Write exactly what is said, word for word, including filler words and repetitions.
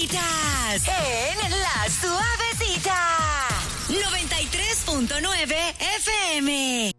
Suavecitas en La Suavecita. noventa y tres punto nueve F M.